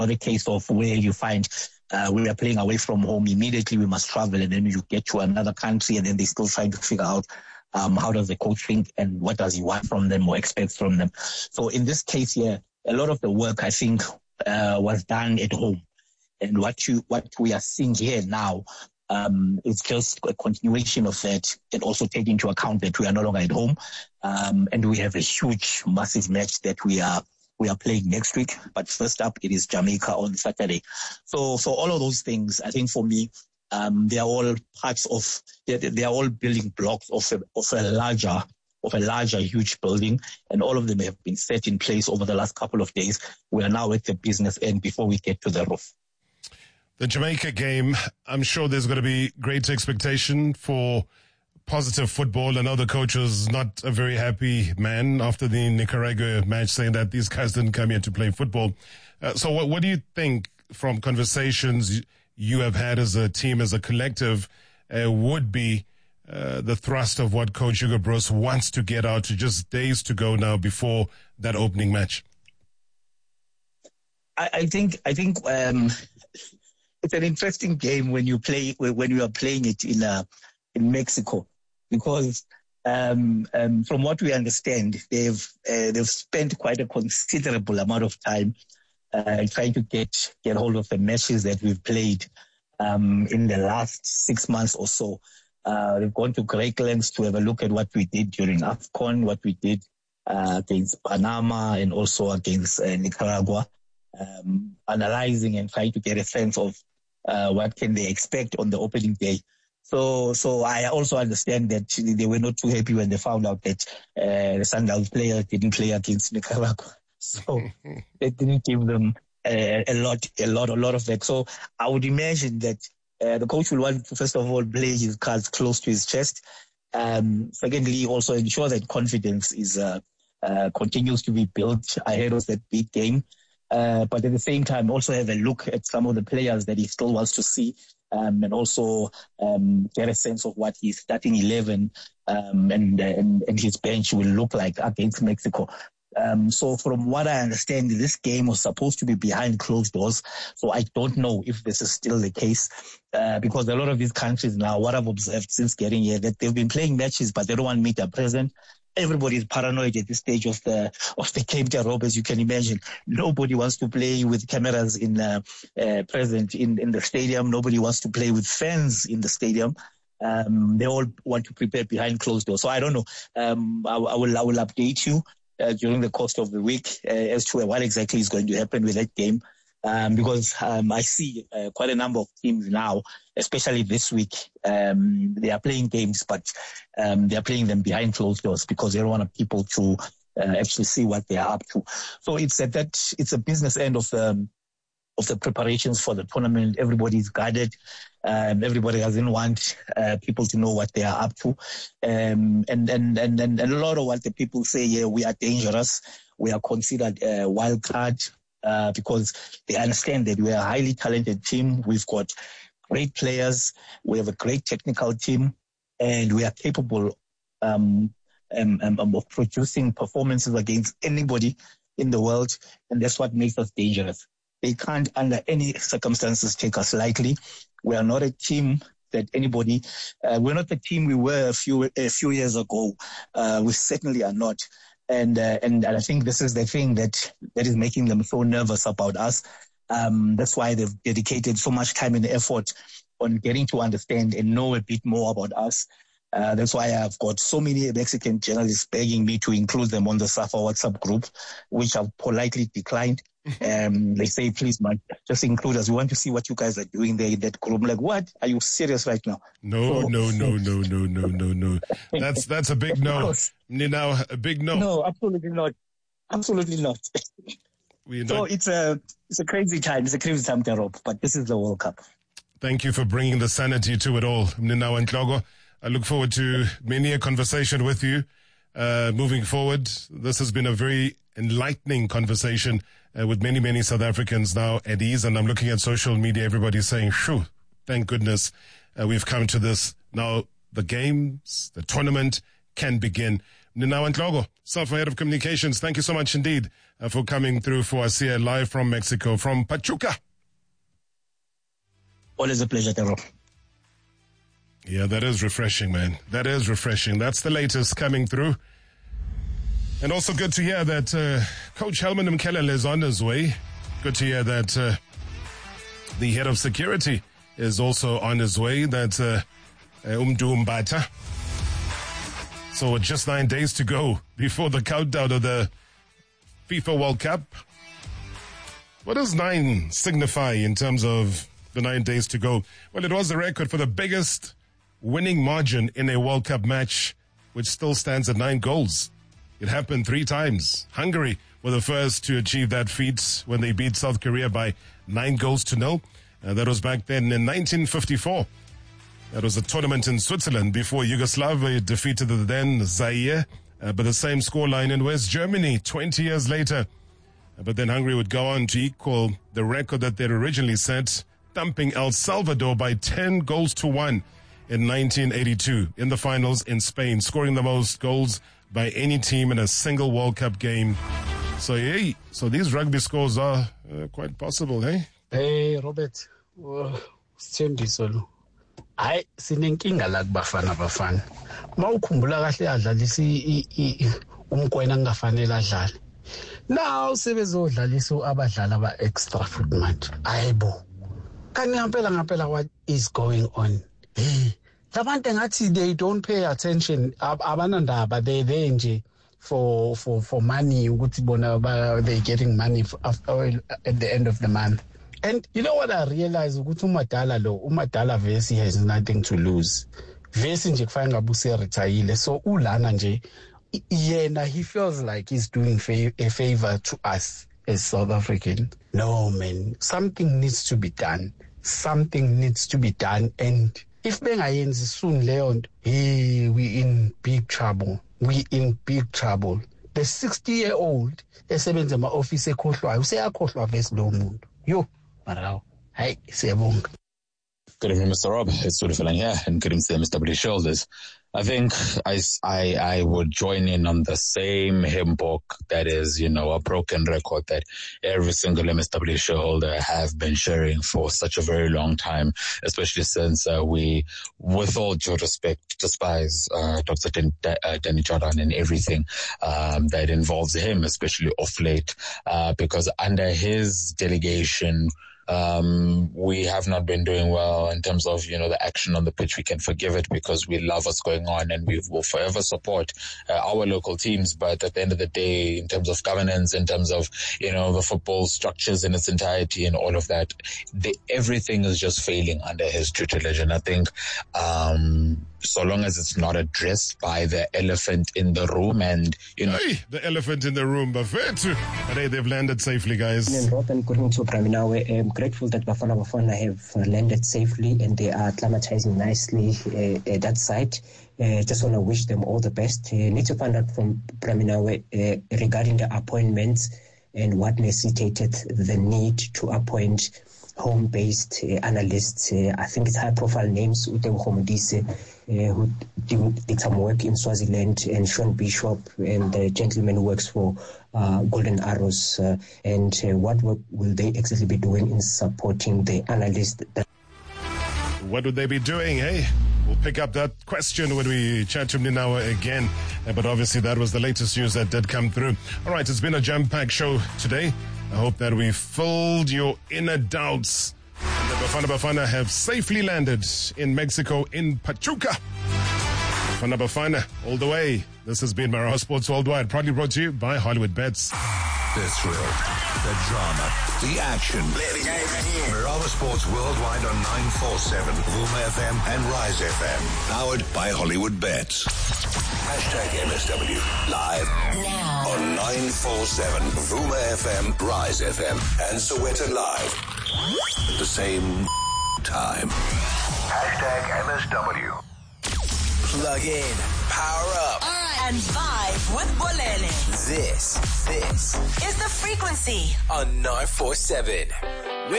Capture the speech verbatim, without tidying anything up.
not a case of where you find uh, we are playing away from home. Immediately we must travel, and then you get to another country, and then they're still trying to figure out um, how does the coach think and what does he want from them or expect from them. So in this case here, a lot of the work, I think, uh, was done at home. And what you what we are seeing here now um, is just a continuation of that, and also take into account that we are no longer at home, um, and we have a huge, massive match that we are we are playing next week. But first up, it is Jamaica on Saturday. So, so all of those things, I think for me, um, they are all parts of they, they are all building blocks of a, of a larger. of a larger, huge building, and all of them have been set in place over the last couple of days. We are now at the business end before we get to the roof. The Jamaica game, I'm sure there's going to be great expectation for positive football. I know the coach was not a very happy man after the Nicaragua match, saying that these guys didn't come here to play football. Uh, so what, what do you think from conversations you have had as a team, as a collective, uh, would be Uh, the thrust of what Coach Hugo Broos wants to get out to just days to go now before that opening match? I, I think I think um, it's an interesting game when you play when you are playing it in uh, in Mexico, because um, um, from what we understand, they've uh, they've spent quite a considerable amount of time uh, trying to get get hold of the matches that we've played um, in the last six months or so. Uh, they've gone to great lengths to have a look at what we did during AFCON, what we did uh, against Panama and also against uh, Nicaragua, um, analyzing and trying to get a sense of uh, what can they expect on the opening day. So, so I also understand that they were not too happy when they found out that uh, the Sundowns player didn't play against Nicaragua. So they didn't give them uh, a lot, a lot, a lot of that. So I would imagine that Uh, the coach will want to, first of all, play his cards close to his chest. Um, secondly, also ensure that confidence is uh, uh, continues to be built ahead of that big game. Uh, but at the same time, also have a look at some of the players that he still wants to see, um, and also um, get a sense of what his starting eleven um, and, and and his bench will look like against Mexico. Um, so from what I understand, this game was supposed to be behind closed doors. So I don't know if this is still the case, uh, because a lot of these countries now, what I've observed since getting here, that they've been playing matches, but they don't want media present. Everybody is paranoid at this stage of the of the Cape Rob, as you can imagine. Nobody wants to play with cameras in uh, uh, present in, in the stadium. Nobody wants to play with fans in the stadium. Um, they all want to prepare behind closed doors. So I don't know. Um, I, I will I will update you Uh, during the course of the week uh, as to what exactly is going to happen with that game, um, because um, I see uh, quite a number of teams now, especially this week, um, they are playing games, but um, they are playing them behind closed doors because they don't want people to uh, actually see what they are up to. So it's a, that it's a business end of the of the preparations for the tournament. Everybody's guarded. Um, everybody doesn't want uh, people to know what they are up to. Um, and, and, and, and a lot of what the people say, yeah, we are dangerous. We are considered a wild card uh, because they understand that we are a highly talented team. We've got great players. We have a great technical team, and we are capable um, um, um, of producing performances against anybody in the world. And that's what makes us dangerous. They can't, under any circumstances, take us lightly. We are not a team that anybody, uh, we're not the team we were a few a few years ago. Uh, we certainly are not. And, uh, and and I think this is the thing that, that is making them so nervous about us. Um, that's why they've dedicated so much time and effort on getting to understand and know a bit more about us. Uh, that's why I've got so many Mexican journalists begging me to include them on the SAFA WhatsApp group, which I've politely declined. Um, they say, please, man, just include us. We want to see what you guys are doing there in that group. I'm like, what? Are you serious right now? No, so, no, no, no, no, no, no, no. That's that's a big no. Now, a big no. No, absolutely not. Absolutely not. We so it's a it's a crazy time. It's a crazy time, Rob, but this is the World Cup. Thank you for bringing the sanity to it all, Mninawa Ndlogo. I look forward to many a conversation with you uh, moving forward. This has been a very enlightening conversation uh, with many, many South Africans now at ease. And I'm looking at social media, everybody's saying, shoo, thank goodness uh, we've come to this. Now the games, the tournament can begin. Mninawa Ndlogo, Safa, Head of Communications, thank you so much indeed uh, for coming through for us here live from Mexico, from Pachuca. Always a pleasure, Tero. Yeah, that is refreshing, man. That is refreshing. That's the latest coming through. And also good to hear that uh, Coach Helman Mkhelele is on his way. Good to hear that uh, the head of security is also on his way. That's uh, Umdu Mbata. So with just nine days to go before the countdown of the FIFA World Cup. What does nine signify in terms of the nine days to go? Well, it was the record for the biggest winning margin in a World Cup match, which still stands at nine goals. It happened three times. Hungary were the first to achieve that feat when they beat South Korea by nine goals to nil. Uh, that was back then in nineteen fifty-four. That was a tournament in Switzerland before Yugoslavia defeated the then Zaire, uh, but the same scoreline in West Germany twenty years later. Uh, but then Hungary would go on to equal the record that they'd originally set, thumping El Salvador by ten goals to one in nineteen eighty-two in the finals in Spain, scoring the most goals by any team in a single World Cup game. So, hey, so these rugby scores are uh, quite possible, hey? Hey, Robert. Uh, Sithembiso. Hayi sinenkinga la kubafana bafana. Mawukhumbula kahle adlalisa umkwena kungafanele adlale. Now sebezodlalisa abadlali aba extra foot match. Ayibo. Kanti ngempela ngempela what is going on? Hey, labantu ngathi they don't pay attention. Abanandaba they they nje for for for money ukuthi bona they getting money after, at the end of the month. And you know what I realize ukuthi uMadala lo uMadala Vesi has nothing to lose. Vesi nje kufana ngabe useretire. So ulana nje yena he feels like he's doing fa- a favor to us as South African. No man, something needs to be done. Something needs to be done, and if bengayenzi soon leyo nto, hey, we in big trouble. We in big trouble. The sixty year old esebenza ema office ekhohlwayo useyakhohlwa Vesi lo muntu. Yo, maraw. Hey, siyabonga. Good evening, Mister Rob. It's sort of feeling here, and good evening to Mister W Shoulders. I think I, I, I would join in on the same hymn book that is, you know, a broken record that every single M S W shareholder have been sharing for such a very long time, especially since uh, we, with all due respect, despise uh, Doctor Den- uh, Danny Jordan and everything um, that involves him, especially off late, uh, because under his delegation, Um, we have not been doing well in terms of, you know, the action on the pitch. We can forgive it because we love what's going on and we will forever support uh, our local teams. But at the end of the day, in terms of governance, in terms of, you know, the football structures in its entirety and all of that, the, everything is just failing under his tutelage. And I think, um, so long as it's not addressed by the elephant in the room and, you know... Hey, the elephant in the room, Bafethu. Hey, they've landed safely, guys. And Rob, and according to Praminawe, I'm grateful that Bafana Bafana have uh, landed safely and they are acclimatizing nicely uh, at that site. Uh, just want to wish them all the best. Uh, need to find out from Praminawe uh, regarding the appointments and what necessitated the need to appoint home-based uh, analysts. Uh, I think it's high-profile names, Utebo Khomodise, uh, who did, did some work in Swaziland, and Sean Bishop, and the gentleman who works for uh, Golden Arrows. Uh, and uh, what work will they exactly be doing in supporting the analyst? That- what would they be doing, hey? We'll pick up that question when we chat to Mninawa again. Uh, but obviously that was the latest news that did come through. All right, it's been a jam-packed show today. I hope that we filled your inner doubts. And the Bafana Bafana have safely landed in Mexico, in Pachuca. Bafana Bafana, all the way. This has been Marawa Sports Worldwide, proudly brought to you by Hollywood Bets. The thrill, the drama, the action. Marawa Sports Worldwide on nine forty-seven, Vuma F M and Rise F M. Powered by Hollywood Bets. Hashtag M S W. Live now on nine forty-seven, Vuma F M, Rise F M, and Soweto Live. At the same time. Hashtag M S W. Plug in, power up, and vibe with Bolele. This, this is The Frequency on nine forty-seven.